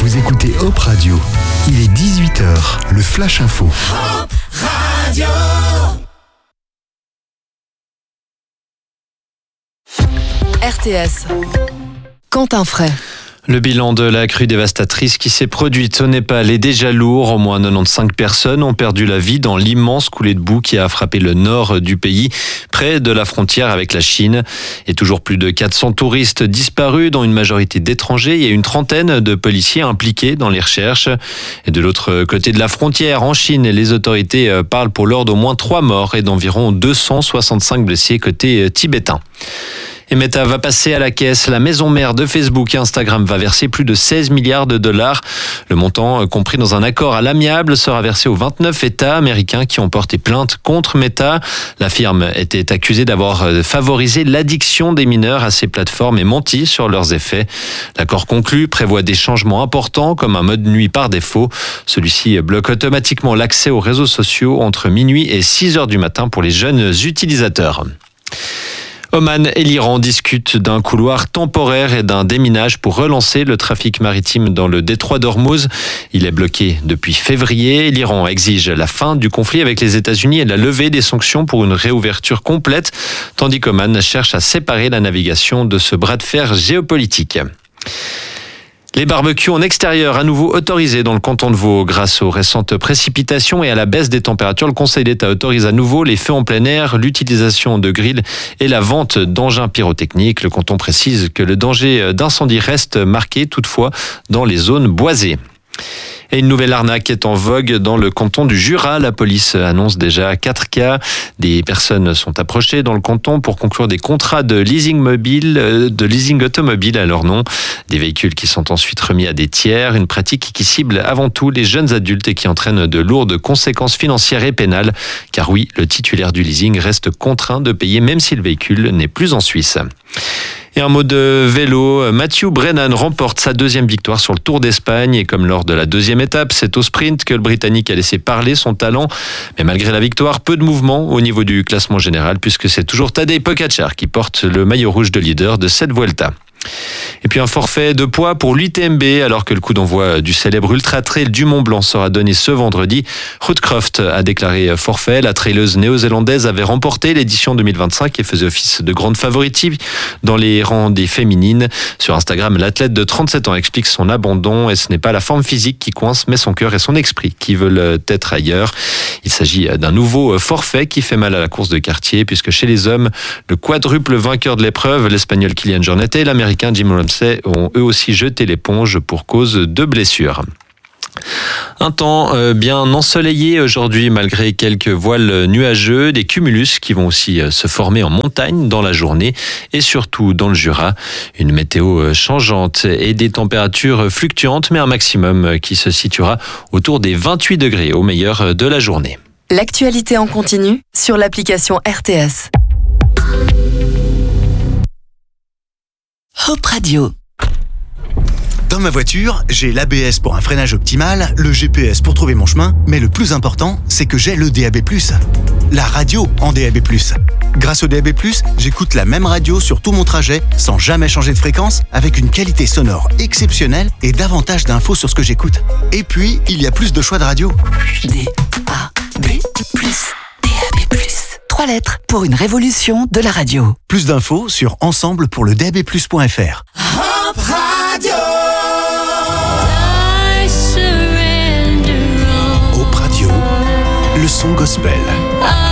Vous écoutez Hop Radio. Il est 18h, le Flash Info. Hop Radio. RTS. Quentin Fray. Le bilan de la crue dévastatrice qui s'est produite au Népal est déjà lourd. Au moins 95 personnes ont perdu la vie dans l'immense coulée de boue qui a frappé le nord du pays, près de la frontière avec la Chine. Et toujours plus de 400 touristes disparus, dont une majorité d'étrangers et une trentaine de policiers impliqués dans les recherches. Et de l'autre côté de la frontière, en Chine, les autorités parlent pour l'heure d'au moins 3 morts et d'environ 265 blessés côté tibétain. Et Meta va passer à la caisse. La maison mère de Facebook et Instagram va verser plus de 16 milliards de dollars. Le montant, compris dans un accord à l'amiable, sera versé aux 29 États américains qui ont porté plainte contre Meta. La firme était accusée d'avoir favorisé l'addiction des mineurs à ces plateformes et menti sur leurs effets. L'accord conclu prévoit des changements importants comme un mode nuit par défaut. Celui-ci bloque automatiquement l'accès aux réseaux sociaux entre minuit et 6 heures du matin pour les jeunes utilisateurs. Oman et l'Iran discutent d'un couloir temporaire et d'un déminage pour relancer le trafic maritime dans le détroit d'Ormuz. Il est bloqué depuis février. L'Iran exige la fin du conflit avec les États-Unis et la levée des sanctions pour une réouverture complète, tandis qu'Oman cherche à séparer la navigation de ce bras de fer géopolitique. Les barbecues en extérieur à nouveau autorisés dans le canton de Vaud. Grâce aux récentes précipitations et à la baisse des températures, le Conseil d'État autorise à nouveau les feux en plein air, l'utilisation de grilles et la vente d'engins pyrotechniques. Le canton précise que le danger d'incendie reste marqué toutefois dans les zones boisées. Et une nouvelle arnaque est en vogue dans le canton du Jura. La police annonce déjà 4 cas. Des personnes sont approchées dans le canton pour conclure des contrats de leasing automobile à leur nom. Des véhicules qui sont ensuite remis à des tiers. Une pratique qui cible avant tout les jeunes adultes et qui entraîne de lourdes conséquences financières et pénales. Car oui, le titulaire du leasing reste contraint de payer même si le véhicule n'est plus en Suisse. Et un mot de vélo, Matthew Brennan remporte sa 2e victoire sur le Tour d'Espagne et comme lors de la 2e étape, c'est au sprint que le Britannique a laissé parler son talent. Mais malgré la victoire, peu de mouvement au niveau du classement général puisque c'est toujours Tadej Pogačar qui porte le maillot rouge de leader de cette Vuelta. Et puis un forfait de poids pour l'UTMB alors que le coup d'envoi du célèbre Ultra Trail du Mont Blanc sera donné ce vendredi. Ruth Croft a déclaré forfait. La traileuse néo-zélandaise avait remporté l'édition 2025 et faisait office de grande favorite dans les rangs des féminines. Sur Instagram, l'athlète de 37 ans explique son abandon et ce n'est pas la forme physique qui coince mais son cœur et son esprit qui veulent être ailleurs. Il s'agit d'un nouveau forfait qui fait mal à la course de quartier puisque chez les hommes, le quadruple vainqueur de l'épreuve, l'Espagnol Kylian Jornet et l'Américain Jim Ramsey ont eux aussi jeté l'éponge pour cause de blessures. Un temps bien ensoleillé aujourd'hui malgré quelques voiles nuageux, des cumulus qui vont aussi se former en montagne dans la journée et surtout dans le Jura. Une météo changeante et des températures fluctuantes mais un maximum qui se situera autour des 28 degrés au meilleur de la journée. L'actualité en continu sur l'application RTS. Hop Radio. Dans ma voiture, j'ai l'ABS pour un freinage optimal, le GPS pour trouver mon chemin, mais le plus important, c'est que j'ai le DAB+. La radio en DAB+. Grâce au DAB+, j'écoute la même radio sur tout mon trajet, sans jamais changer de fréquence, avec une qualité sonore exceptionnelle et davantage d'infos sur ce que j'écoute. Et puis, il y a plus de choix de radio. DAB+. DAB+. 3 lettres pour une révolution de la radio. Plus d'infos sur ensemble-pour-le-DAB+.fr. Hop Radio. Hop Radio, le son gospel.